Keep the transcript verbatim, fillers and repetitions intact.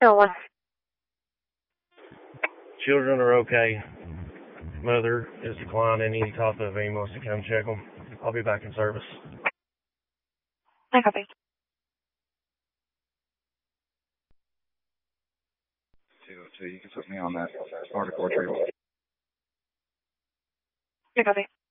going? Children are okay. Mother is declining. Any type of aim wants to come check them. I'll be back in service. I copy. two oh two, you can put me on that article retrieval. I copy.